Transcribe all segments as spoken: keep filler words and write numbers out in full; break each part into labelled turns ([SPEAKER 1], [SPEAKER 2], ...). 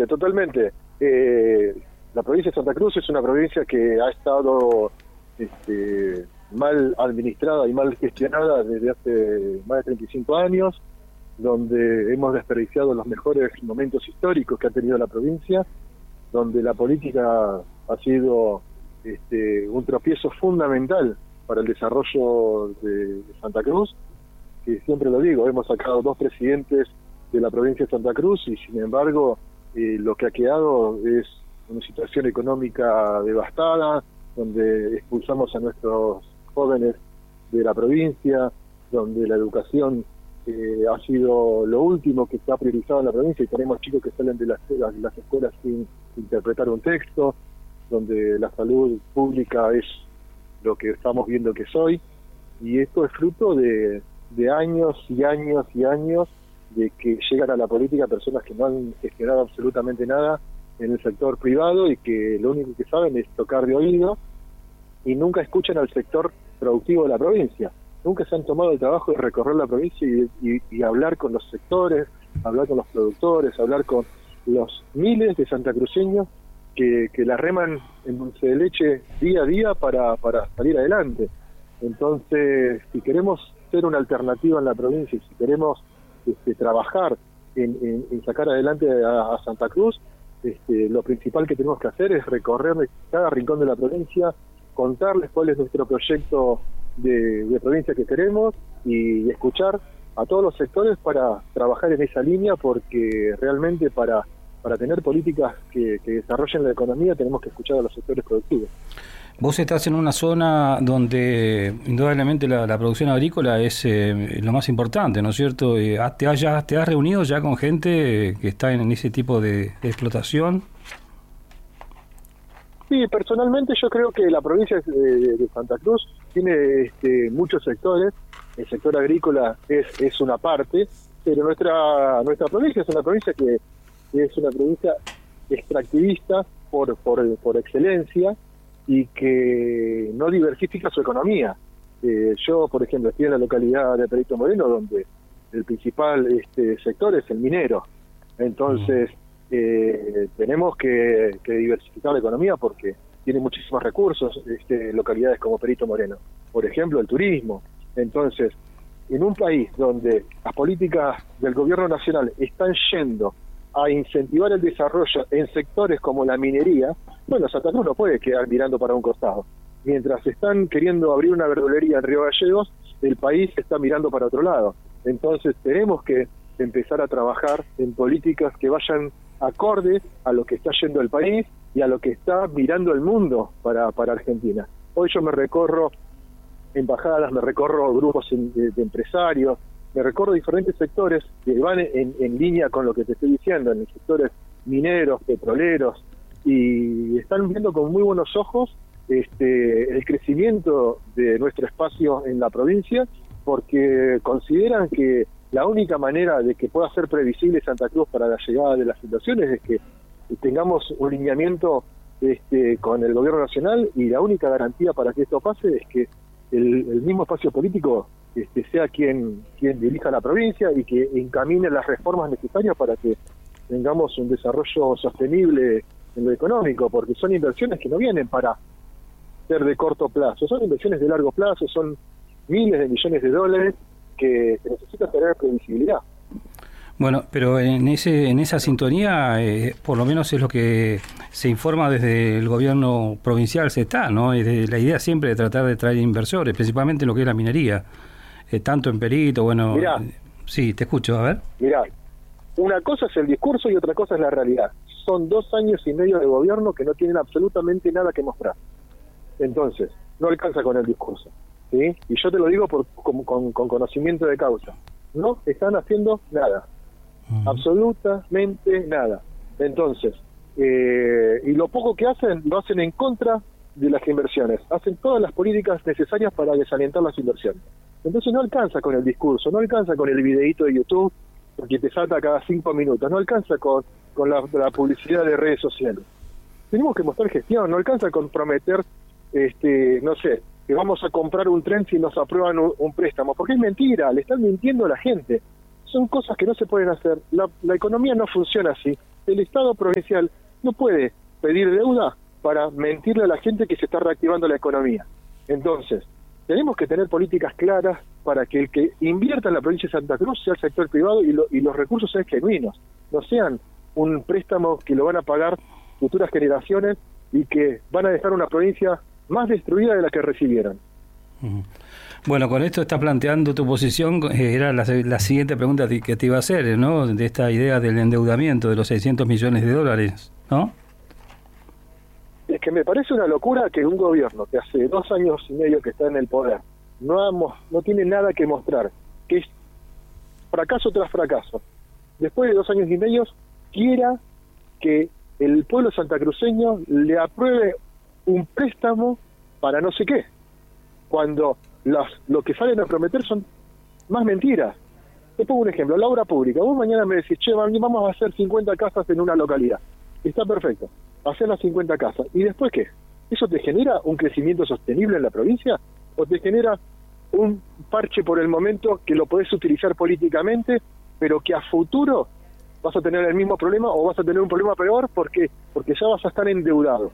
[SPEAKER 1] totalmente. Eh, la provincia de Santa Cruz es una provincia que ha estado este, mal administrada y mal gestionada desde hace más de treinta y cinco años, donde hemos desperdiciado los mejores momentos históricos que ha tenido la provincia, donde la política ha sido este, un tropiezo fundamental para el desarrollo de Santa Cruz, que siempre lo digo, hemos sacado dos presidentes de la provincia de Santa Cruz y sin embargo eh, lo que ha quedado es una situación económica devastada, donde expulsamos a nuestros jóvenes de la provincia, donde la educación eh, ha sido lo último que se ha priorizado en la provincia y tenemos chicos que salen de las, las, las escuelas sin interpretar un texto, donde la salud pública es lo que estamos viendo que es hoy, y esto es fruto de, de años y años y años de que llegan a la política personas que no han gestionado absolutamente nada en el sector privado y que lo único que saben es tocar de oído y nunca escuchan al sector productivo de la provincia. Nunca se han tomado el trabajo de recorrer la provincia y, y, y hablar con los sectores, hablar con los productores, hablar con los miles de santacruceños que, que la reman en dulce de leche día a día para, para salir adelante. Entonces, si queremos ser una alternativa en la provincia y si queremos este, trabajar en, en, en sacar adelante a, a Santa Cruz, este, lo principal que tenemos que hacer es recorrer cada rincón de la provincia, contarles cuál es nuestro proyecto de, de provincia que queremos y escuchar a todos los sectores para trabajar en esa línea, porque realmente para para tener políticas que, que desarrollen la economía tenemos que escuchar a los sectores productivos.
[SPEAKER 2] Vos estás en una zona donde indudablemente la, la producción agrícola es eh, lo más importante, ¿no es cierto? Eh, ¿te, has, ¿Te has reunido ya con gente que está en ese tipo de, de explotación?
[SPEAKER 1] Sí, personalmente yo creo que la provincia de, de Santa Cruz tiene este, muchos sectores. El sector agrícola es, es una parte, pero nuestra nuestra provincia es una provincia que es una provincia extractivista por, por, por excelencia y que no diversifica su economía. Eh, yo, por ejemplo, estoy en la localidad de Perito Moreno, donde el principal este, sector es el minero. Entonces, eh, tenemos que, que diversificar la economía porque tiene muchísimos recursos, este, localidades como Perito Moreno. Por ejemplo, el turismo. Entonces, en un país donde las políticas del gobierno nacional están yendo a incentivar el desarrollo en sectores como la minería, bueno, Santa Cruz no puede quedar mirando para un costado. Mientras están queriendo abrir una verdulería en Río Gallegos, el país está mirando para otro lado. Entonces tenemos que empezar a trabajar en políticas que vayan acorde a lo que está yendo el país y a lo que está mirando el mundo para, para Argentina. Hoy yo me recorro embajadas, me recorro grupos de, de empresarios, me recorro diferentes sectores que van en, en línea con lo que te estoy diciendo, en los sectores mineros, petroleros, y están viendo con muy buenos ojos este, el crecimiento de nuestro espacio en la provincia, porque consideran que la única manera de que pueda ser previsible Santa Cruz para la llegada de las inversiones es que tengamos un lineamiento este, con el gobierno nacional, y la única garantía para que esto pase es que el, el mismo espacio político Este, sea quien quien dirija la provincia y que encamine las reformas necesarias para que tengamos un desarrollo sostenible en lo económico, porque son inversiones que no vienen para ser de corto plazo, son inversiones de largo plazo, son miles de millones de dólares que, que necesitan tener previsibilidad.
[SPEAKER 2] Bueno, pero en ese en esa sintonía, eh, por lo menos es lo que se informa desde el gobierno provincial, se está, ¿no? Es de, la idea siempre de tratar de traer inversores, principalmente en lo que es la minería. Eh, tanto en Perito, bueno...
[SPEAKER 1] Mirá,
[SPEAKER 2] sí, te escucho, a ver.
[SPEAKER 1] Mirá, una cosa es el discurso y otra cosa es la realidad. Son dos años y medio de gobierno que no tienen absolutamente nada que mostrar. Entonces, no alcanza con el discurso, ¿sí? Y yo te lo digo por, con, con, con conocimiento de causa. No están haciendo nada. Uh-huh. Absolutamente nada. Entonces, eh, y lo poco que hacen, lo hacen en contra de las inversiones. Hacen todas las políticas necesarias para desalentar las inversiones. Entonces no alcanza con el discurso, no alcanza con el videíto de YouTube, porque te salta cada cinco minutos, no alcanza con, con la, la publicidad de redes sociales. Tenemos que mostrar gestión, no alcanza con prometer, este, no sé, que vamos a comprar un tren si nos aprueban un, un préstamo, porque es mentira, le están mintiendo a la gente. Son cosas que no se pueden hacer, la, la economía no funciona así, el Estado provincial no puede pedir deuda para mentirle a la gente que se está reactivando la economía. Entonces, tenemos que tener políticas claras para que el que invierta en la provincia de Santa Cruz sea el sector privado y, lo, y los recursos sean genuinos, no sean un préstamo que lo van a pagar futuras generaciones y que van a dejar una provincia más destruida de la que recibieron.
[SPEAKER 2] Bueno, con esto estás planteando tu posición, eh, era la, la siguiente pregunta que te iba a hacer, ¿no? De esta idea del endeudamiento de los seiscientos millones de dólares, ¿no?
[SPEAKER 1] Es que me parece una locura que un gobierno que hace dos años y medio que está en el poder no, hemos, no tiene nada que mostrar, que es fracaso tras fracaso, después de dos años y medio quiera que el pueblo santacruceño le apruebe un préstamo para no sé qué, cuando las, lo que salen a prometer son más mentiras. Te pongo un ejemplo, la obra pública. Vos mañana me decís, che, vamos a hacer cincuenta casas en una localidad. Está perfecto, hacer las cincuenta casas. ¿Y después qué? ¿Eso te genera un crecimiento sostenible en la provincia? ¿O te genera un parche por el momento que lo podés utilizar políticamente, pero que a futuro vas a tener el mismo problema o vas a tener un problema peor porque porque ya vas a estar endeudado?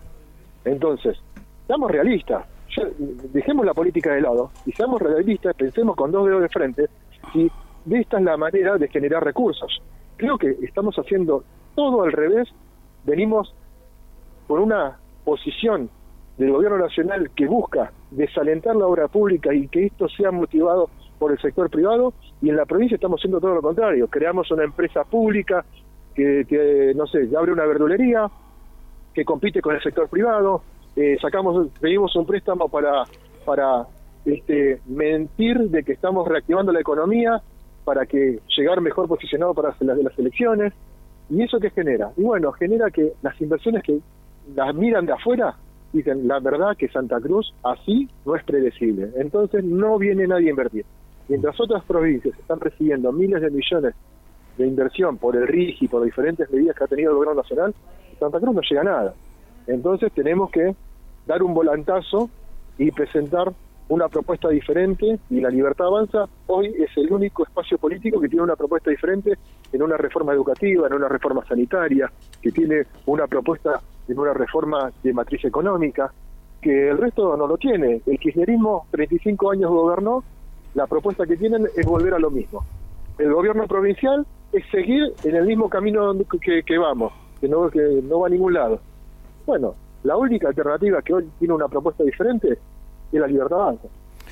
[SPEAKER 1] Entonces, seamos realistas, ya, dejemos la política de lado y seamos realistas, pensemos con dos dedos de frente y de esta es la manera de generar recursos. Creo que estamos haciendo todo al revés, venimos por una posición del gobierno nacional que busca desalentar la obra pública y que esto sea motivado por el sector privado, y en la provincia estamos haciendo todo lo contrario. Creamos una empresa pública que, que no sé, abre una verdulería, que compite con el sector privado, eh, sacamos, pedimos un préstamo para para este mentir de que estamos reactivando la economía, para que llegar mejor posicionado para las, las elecciones. ¿Y eso qué genera? Y bueno, genera que las inversiones que las miran de afuera dicen, la verdad que Santa Cruz así no es predecible, entonces no viene nadie a invertir. Mientras otras provincias están recibiendo miles de millones de inversión por el R I G I, por diferentes medidas que ha tenido el gobierno nacional, Santa Cruz no llega a nada. Entonces tenemos que dar un volantazo y presentar una propuesta diferente, y La Libertad Avanza hoy es el único espacio político que tiene una propuesta diferente en una reforma educativa, en una reforma sanitaria, que tiene una propuesta en una reforma de matriz económica, que el resto no lo tiene. El kirchnerismo treinta y cinco años gobernó, la propuesta que tienen es volver a lo mismo. El gobierno provincial es seguir en el mismo camino que, que vamos, que no, que no va a ningún lado. Bueno, la única alternativa que hoy tiene una propuesta diferente es La Libertad Avanza.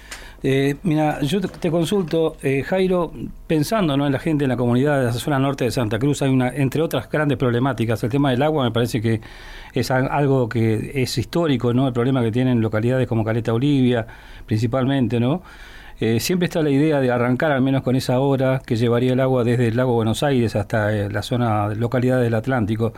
[SPEAKER 2] Eh, mira, yo te, te consulto, eh, Jairo, pensando, ¿no?, en la gente en la comunidad de la zona norte de Santa Cruz, hay una, entre otras grandes problemáticas, el tema del agua me parece que es algo que es histórico, ¿no?, el problema que tienen localidades como Caleta Olivia, principalmente, ¿no? Eh, siempre está la idea de arrancar al menos con esa obra que llevaría el agua desde el lago Buenos Aires hasta eh, la zona, localidad del Atlántico,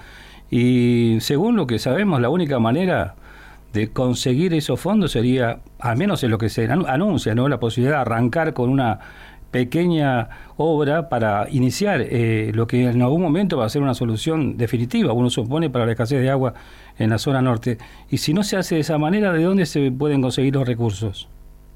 [SPEAKER 2] y según lo que sabemos, la única manera de conseguir esos fondos sería, al menos en lo que se anuncia, ¿no?, la posibilidad de arrancar con una pequeña obra para iniciar eh, lo que en algún momento va a ser una solución definitiva, uno supone, para la escasez de agua en la zona norte. Y si no se hace de esa manera, ¿de dónde se pueden conseguir los recursos?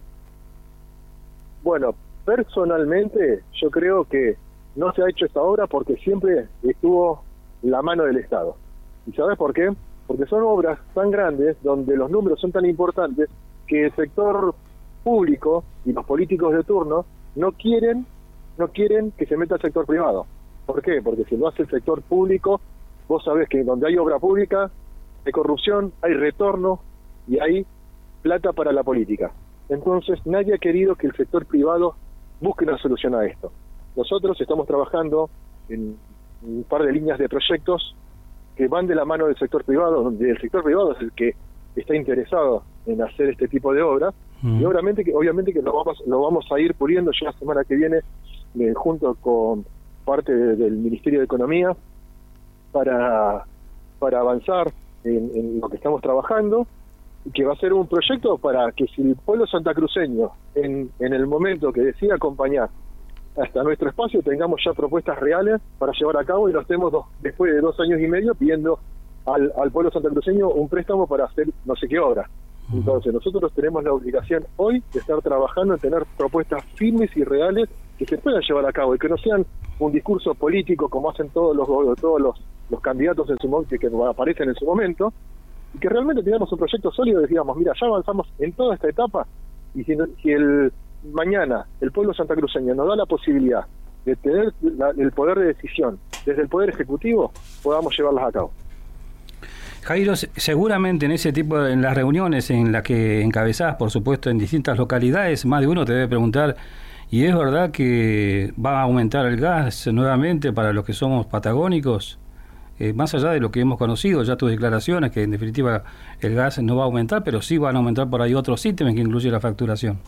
[SPEAKER 1] Bueno, personalmente yo creo que no se ha hecho esta obra porque siempre estuvo la mano del Estado. ¿Y sabes por qué? Porque son obras tan grandes, donde los números son tan importantes, que el sector público y los políticos de turno no quieren no quieren que se meta el sector privado. ¿Por qué? Porque si lo hace el sector público, vos sabés que donde hay obra pública, hay corrupción, hay retorno y hay plata para la política. Entonces nadie ha querido que el sector privado busque una solución a esto. Nosotros estamos trabajando en un par de líneas de proyectos que van de la mano del sector privado, donde el sector privado es el que está interesado en hacer este tipo de obras, mm. y obviamente que obviamente que lo vamos lo vamos a ir puliendo ya la semana que viene, eh, junto con parte de, del Ministerio de Economía, para para avanzar en, en lo que estamos trabajando, y que va a ser un proyecto para que si el pueblo santacruceño en, en el momento que decida acompañar hasta nuestro espacio, tengamos ya propuestas reales para llevar a cabo, y nos estemos dos, después de dos años y medio pidiendo al, al pueblo santacruceño un préstamo para hacer no sé qué obra. Entonces nosotros tenemos la obligación hoy de estar trabajando en tener propuestas firmes y reales que se puedan llevar a cabo y que no sean un discurso político como hacen todos los todos los los candidatos en su momento, que, que aparecen en su momento, y que realmente tengamos un proyecto sólido, decíamos, mira, ya avanzamos en toda esta etapa, y si, no, si el mañana el pueblo santacruceño nos da la posibilidad de tener la, el poder de decisión desde el Poder Ejecutivo, podamos llevarlas a cabo.
[SPEAKER 2] Jairo, seguramente en ese tipo, en las reuniones en las que encabezás, por supuesto, en distintas localidades, más de uno te debe preguntar, ¿y es verdad que va a aumentar el gas nuevamente para los que somos patagónicos? Eh, más allá de lo que hemos conocido, ya tus declaraciones, que en definitiva el gas no va a aumentar, pero sí van a aumentar por ahí otros ítems que incluye la facturación.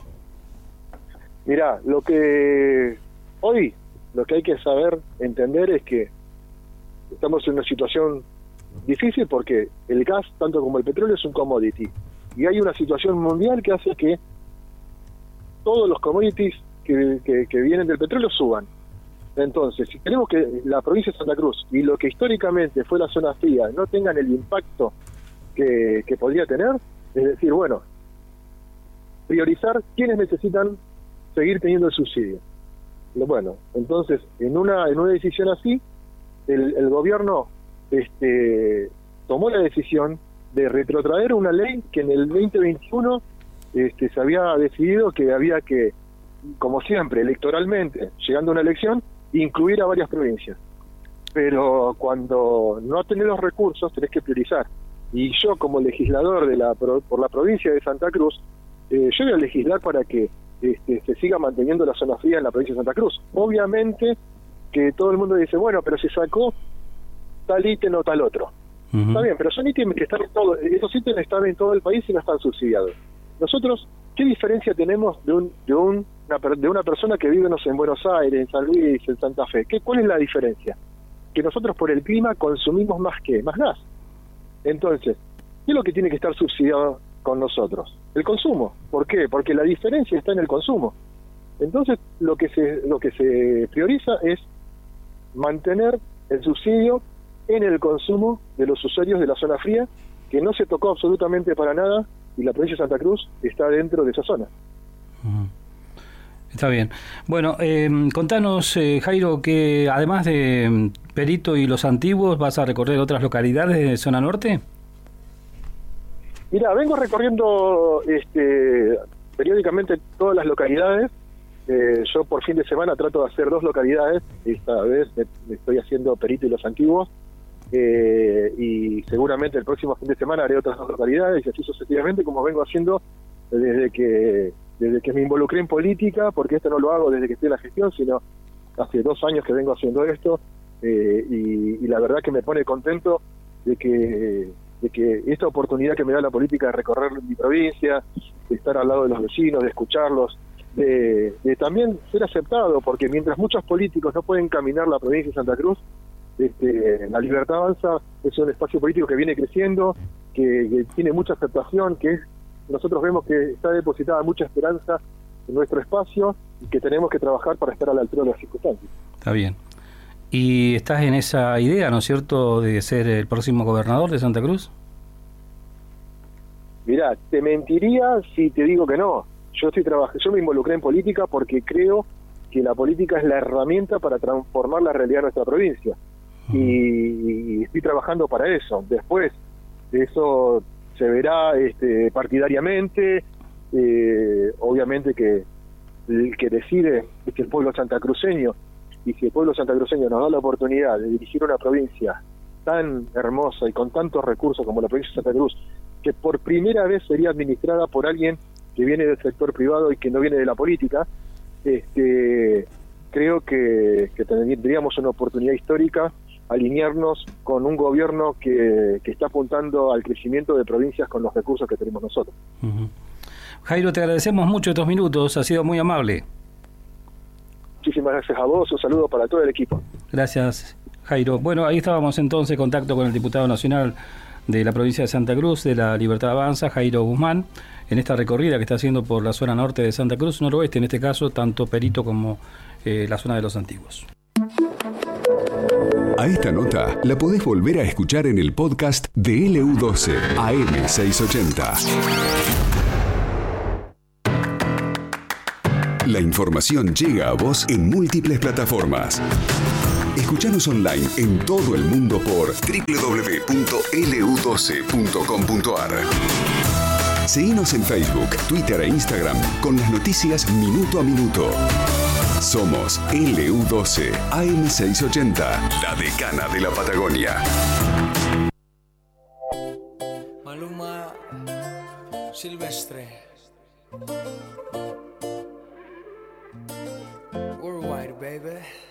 [SPEAKER 1] Mirá, lo que hoy, lo que hay que saber, entender es que estamos en una situación difícil porque el gas, tanto como el petróleo, es un commodity. Y hay una situación mundial que hace que todos los commodities que, que, que vienen del petróleo suban. Entonces, si queremos que la provincia de Santa Cruz y lo que históricamente fue la zona fría no tengan el impacto que, que podría tener, es decir, bueno, priorizar quienes necesitan seguir teniendo el subsidio. Bueno, entonces, en una en una decisión así, el, el gobierno este, tomó la decisión de retrotraer una ley que en el veinte veintiuno este, se había decidido que había que, como siempre, electoralmente, llegando a una elección, incluir a varias provincias. Pero cuando no tenés los recursos, tenés que priorizar. Y yo, como legislador de la por la provincia de Santa Cruz, eh, yo voy a legislar para que este, se siga manteniendo la zona fría en la provincia de Santa Cruz. Obviamente que todo el mundo dice, bueno, pero se sacó tal ítem o tal otro. Uh-huh. Está bien, pero son ítems que están en todo, esos ítems están en todo el país y no están subsidiados. Nosotros, ¿qué diferencia tenemos de un de un una, de una persona que vive, no sé, en Buenos Aires, en San Luis, en Santa Fe? ¿Qué, ¿Cuál es la diferencia? Que nosotros por el clima consumimos más que más gas. Entonces, ¿qué es lo que tiene que estar subsidiado con nosotros? El consumo. ¿Por qué? Porque la diferencia está en el consumo. Entonces, lo que se lo que se prioriza es mantener el subsidio en el consumo de los usuarios de la zona fría, que no se tocó absolutamente para nada, y la provincia de Santa Cruz está dentro de esa zona.
[SPEAKER 2] Uh-huh. Está bien. Bueno, eh, contanos, eh, Jairo, que además de Perito y Los Antiguos, ¿vas a recorrer otras localidades de zona norte?
[SPEAKER 1] Mira, vengo recorriendo este, periódicamente todas las localidades. Eh, yo por fin de semana trato de hacer dos localidades. Esta vez me, me estoy haciendo Perito y Los Antiguos. Eh, y seguramente el próximo fin de semana haré otras dos localidades y así sucesivamente, como vengo haciendo desde que desde que me involucré en política, porque esto no lo hago desde que estoy en la gestión, sino hace dos años que vengo haciendo esto, eh, y, y la verdad que me pone contento de que de que esta oportunidad que me da la política de recorrer mi provincia, de estar al lado de los vecinos, de escucharlos, de, de también ser aceptado, porque mientras muchos políticos no pueden caminar la provincia de Santa Cruz, Este, la Libertad Avanza es un espacio político que viene creciendo, que, que tiene mucha aceptación, que es, nosotros vemos que está depositada mucha esperanza en nuestro espacio y que tenemos que trabajar para estar a la altura de las circunstancias.
[SPEAKER 2] Está bien. Y estás en esa idea, ¿no es cierto?, de ser el próximo gobernador de Santa Cruz.
[SPEAKER 1] Mirá, te mentiría si te digo que no. Yo estoy trabajando, yo me involucré en política porque creo que la política es la herramienta para transformar la realidad de nuestra provincia. Y, y estoy trabajando para eso. Después de eso se verá este, partidariamente, eh, obviamente que el que decide es que el pueblo santacruceño, y si el pueblo santacruceño nos da la oportunidad de dirigir una provincia tan hermosa y con tantos recursos como la provincia de Santa Cruz, que por primera vez sería administrada por alguien que viene del sector privado y que no viene de la política, este, creo que, que tendríamos una oportunidad histórica alinearnos con un gobierno que, que está apuntando al crecimiento de provincias con los recursos que tenemos nosotros.
[SPEAKER 2] Uh-huh. Jairo, te agradecemos mucho estos minutos, ha sido muy amable.
[SPEAKER 1] Muchísimas gracias a vos, un saludo para todo el equipo.
[SPEAKER 2] Gracias, Jairo. Bueno, ahí estábamos entonces en contacto con el diputado nacional de la provincia de Santa Cruz, de la Libertad Avanza, Jairo Guzmán, en esta recorrida que está haciendo por la zona norte de Santa Cruz, noroeste, en este caso, tanto Perito como eh, la zona de Los Antiguos.
[SPEAKER 3] A esta nota la podés volver a escuchar en el podcast de L U doce A M seiscientos ochenta. La información llega a vos en múltiples plataformas. Escuchanos online en todo el mundo por doble u doble u doble u punto ele u doce punto com punto ar. Seguinos en Facebook, Twitter e Instagram con las noticias minuto a minuto. Somos ele u doce A M seiscientos ochenta, la decana de la Patagonia.
[SPEAKER 4] Maluma Silvestre. Worldwide, baby.